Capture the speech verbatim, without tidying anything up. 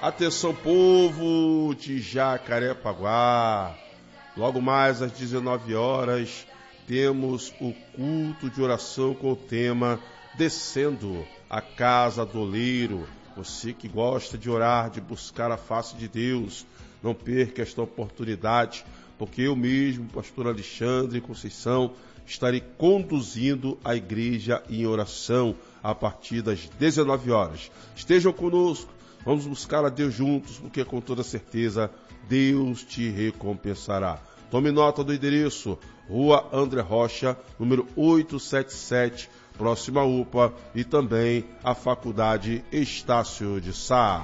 Atenção, povo de Jacarepaguá. Logo mais às dezenove horas, temos o culto de oração com o tema Descendo a Casa do Oleiro. Você que gosta de orar, de buscar a face de Deus, não perca esta oportunidade, porque eu mesmo, pastor Alexandre Conceição, estarei conduzindo a igreja em oração a partir das dezenove horas. Estejam conosco. Vamos buscar a Deus juntos, porque com toda certeza Deus te recompensará. Tome nota do endereço, Rua André Rocha, número oitocentos e setenta e sete, próxima à U P A, e também a Faculdade Estácio de Sá.